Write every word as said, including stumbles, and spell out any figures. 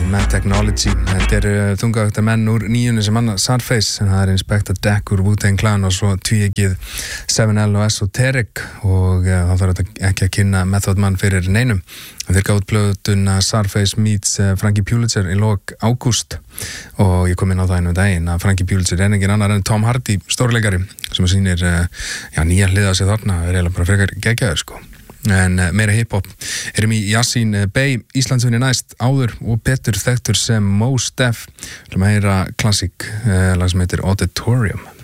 Mad Technology. Þetta eru þungavakta menn úr nýjunni sem manna Surface, en það er Inspector Deck úr Wu-Tang Clan og svo tvíegið seven L og Esoteric, og ja, það þarf þetta ekki að kynna Method Man fyrir neinum. Þeir gáðu plötuna Surface meets Frankie Pulitzer í lok ágúst, og ég kom inn á það einu daginn að Frankie Pulitzer er engin annar en Tom Hardy, stórleikari, sem sýnir ja, nýja hliða sig þarna, er eiginlega bara frekar geggjaður sko. En meira hip-hop erum í Yasin Bey, Íslandsvinni næst, áður og betur þekktur sem Mos Def. Við ætlum að heyra klassík, lag sem heitir Auditorium.